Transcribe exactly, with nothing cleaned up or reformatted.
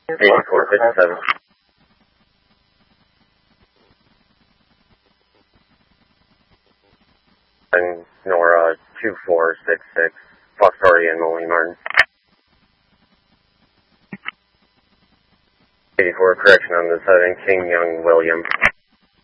eighty-four fifty-seven. And Nora two four six six, Foxtrot and Molly Martin. eighty-four, correction on the seven, King Young William.